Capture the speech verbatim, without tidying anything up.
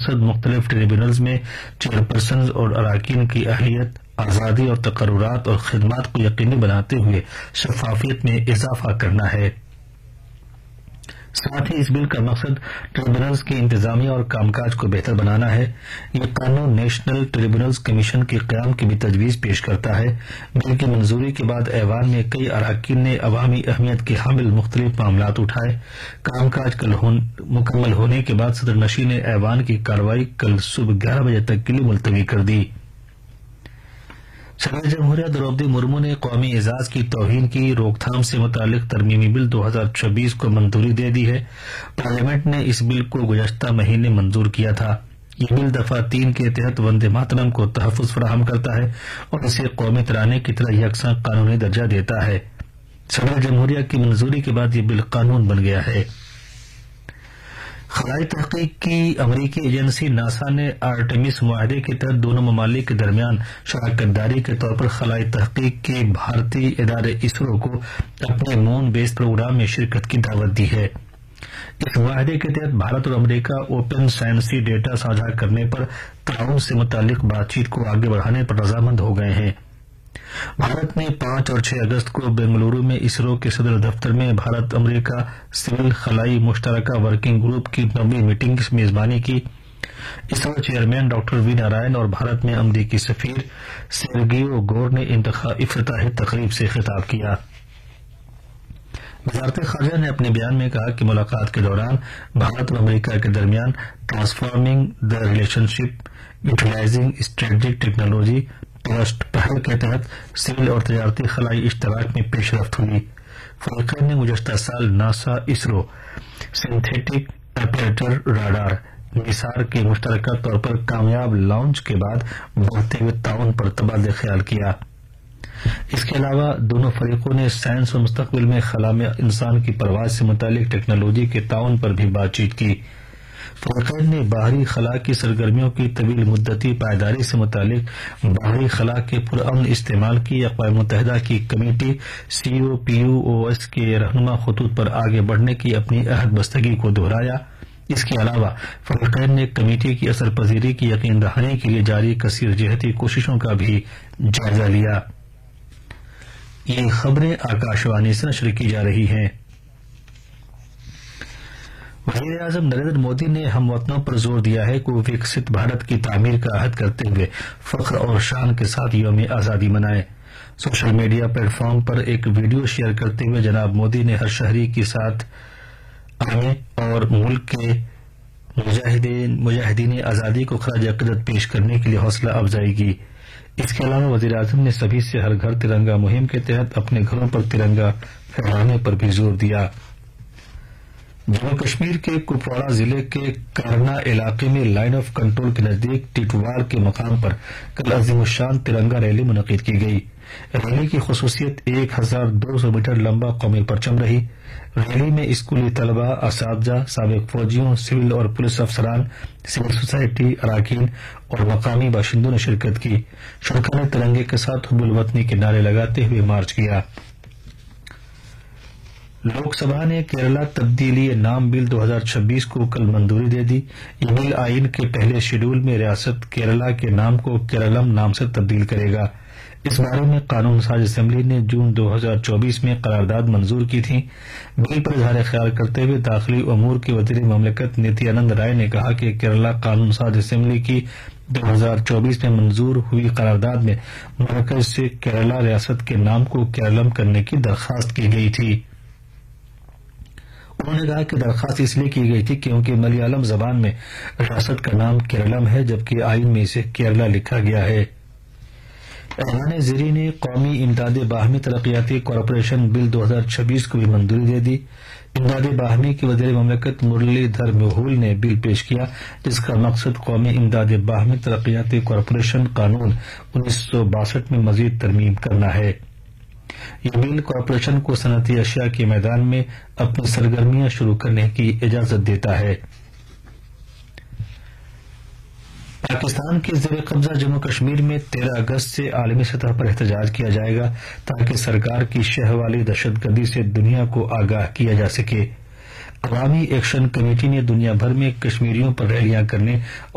مقصد مختلف ٹریبیونلز میں چیئرپرسنز اور اراکین کی اہلیت، آزادی اور تقررات اور خدمات کو یقینی بناتے ہوئے شفافیت میں اضافہ کرنا ہے۔ ساتھ ہی اس بل کا مقصد ٹریبیونلز کی انتظامیہ اور کام کاج کو بہتر بنانا ہے۔ یہ قانون نیشنل ٹریبیونلز کمیشن کے قیام کی بھی تجویز پیش کرتا ہے۔ بل کی منظوری کے بعد ایوان میں کئی اراکین نے عوامی اہمیت کے حامل مختلف معاملات اٹھائے۔ کام کاج کل مکمل ہونے کے بعد صدر نشین نے ایوان کی کارروائی کل صبح گیارہ بجے تک کے لیے ملتوی کر دی۔ صدر جمہوریہ دروپدی مرمو نے قومی اعزاز کی توہین کی روک تھام سے متعلق ترمیمی بل دو ہزار چھبیس کو منظوری دے دی ہے۔ پارلیمنٹ نے اس بل کو گزشتہ مہینے منظور کیا تھا۔ یہ بل دفعہ تین کے تحت وندے ماترم کو تحفظ فراہم کرتا ہے اور اسے قومی ترانے کی طرح یکساں قانونی درجہ دیتا ہے۔ صدر جمہوریہ کی منظوری کے بعد یہ بل قانون بن گیا ہے۔ خلائی تحقیق کی امریکی ایجنسی ناسا نے آرٹیمس معاہدے کے تحت دونوں ممالک کے درمیان شراکت داری کے طور پر خلائی تحقیق کے بھارتی ادارے اسرو کو اپنے مون بیس پروگرام میں شرکت کی دعوت دی ہے۔ اس معاہدے کے تحت بھارت اور امریکہ اوپن سائنسی ڈیٹا ساجھا کرنے پر تعاون سے متعلق بات چیت کو آگے بڑھانے پر رضامند ہو گئے ہیں۔ بھارت نے پانچ اور چھ اگست کو بنگلورو میں اسرو کے صدر دفتر میں بھارت امریکہ سول خلائی مشترکہ ورکنگ گروپ کی نویں میٹنگ کی میزبانی کی۔ اسرو چیئرمین ڈاکٹر وی نارائن اور بھارت میں امریکی سفیر سیرگیو گور نے افتتاحی تقریب سے خطاب کیا۔ وزارت خارجہ نے اپنے بیان میں کہا کہ ملاقات کے دوران بھارت اور امریکہ کے درمیان transforming the relation ship utilising strategic technology trust پہل کے تحت سول اور تجارتی خلائی اشتراک میں پیش رفت ہوئی۔ فریقین نے گزشتہ سال NASA ISRO synthetic operator radar نثار کے مشترکہ طور پر کامیاب لانچ کے بعد بڑھتے ہوئے تعاون پر تبادلہ خیال کیا۔ اس کے علاوہ دونوں فریقوں نے سائنس و مستقبل میں خلا میں انسان کی پرواز سے متعلق ٹیکنالوجی کے تعاون پر بھی بات چیت کی۔ فریقین نے باہری خلا کی سرگرمیوں کی طویل مدتی پائیداری سے متعلق باہری خلا کے پرامن استعمال کی اقوام متحدہ کی کمیٹی سی او پی یو او ایس کے رہنما خطوط پر آگے بڑھنے کی اپنی عہد بستگی کو دہرایا۔ اس کے علاوہ فریقین نے کمیٹی کی اثر پذیری کی یقین دہانی کے لیے جاری کثیر جہتی کوششوں کا بھی جائزہ لیا۔ یہ خبریں آکاش وانی سے نشر کی جا رہی ہیں۔ وزیر اعظم نریندر مودی نے ہم وطنوں پر زور دیا ہے کہ وہ وکست بھارت کی تعمیر کا عہد کرتے ہوئے فخر اور شان کے ساتھ یوم آزادی منائیں۔ سوشل میڈیا پلیٹ فارم پر ایک ویڈیو شیئر کرتے ہوئے جناب مودی نے ہر شہری کے ساتھ آنے اور ملک کے مجاہدین مجاہدین آزادی کو خراج عقیدت پیش کرنے کے لیے حوصلہ افزائی کی۔ اس کے علاوہ وزیر اعظم نے سبھی سے ہر گھر ترنگا مہم کے تحت اپنے گھروں پر ترنگا پھہرانے پر بھی زور دیا۔ جموں کشمیر کے کپواڑہ ضلع کے کارنا علاقے میں لائن آف کنٹرول کے نزدیک ٹیٹوار کے مقام پر کل عظیم الشان ترنگا ریلی منعقد کی گئی۔ ریلی کی خصوصیت ایک ہزار دو سو میٹر لمبا قومی پرچم رہی۔ ریلی میں اسکولی طلبہ، اساتذہ، سابق فوجیوں، سول اور پولیس افسران، سول سوسائٹی اراکین اور مقامی باشندوں نے شرکت کی۔ شرکا نے ترنگے کے ساتھ حب الوطنی کے نعرے لگاتے ہوئے مارچ کیا۔ لوک سبھا نے کیرلا تبدیلی نام بل دو ہزار چھبیس کو کل منظوری دے دی۔ یہ بل آئین کے پہلے شیڈول میں ریاست کیرلا کے نام کو کیرلم نام سے تبدیل کرے گا۔ اس بارے میں قانون ساز اسمبلی نے جون دو ہزار چوبیس میں قرارداد منظور کی تھی۔ بل پر اظہار خیال کرتے ہوئے داخلی امور کے وزیر مملکت نیتی آنند رائے نے کہا کہ کیرلا قانون ساز اسمبلی کی دو ہزار چوبیس میں منظور ہوئی قرارداد میں مرکز سے کیرلا ریاست کے نام کو کیرلم کرنے کی درخواست کی گئی تھی۔ انہوں نے کہا کہ درخواست اس لیے کی گئی تھی کیونکہ ملیالم زبان میں ریاست کا نام کیرلم ہے جبکہ آئین میں اسے کیرلا لکھا گیا ہے۔ ایوان زیریں نے قومی امداد باہمی ترقیاتی کارپوریشن بل دو ہزار چھبیس کو بھی منظوری دے دی۔ امداد باہمی کے وزیر مملکت مرلی دھر موہول نے بل پیش کیا جس کا مقصد قومی امداد باہمی ترقیاتی کارپوریشن قانون انیس سو باسٹھ میں مزید ترمیم کرنا ہے۔ یہ بل کارپوریشن کو صنعتی اشیاء کے میدان میں اپنی سرگرمیاں شروع کرنے کی اجازت دیتا ہے۔ پاکستان کے زیر قبضہ جموں کشمیر میں تیرہ اگست سے عالمی سطح پر احتجاج کیا جائے گا تاکہ سرکار کی شہ والی دہشت گردی سے دنیا کو آگاہ کیا جا سکے۔ عوامی ایکشن کمیٹی نے دنیا بھر میں کشمیریوں پر ریلیاں کرنے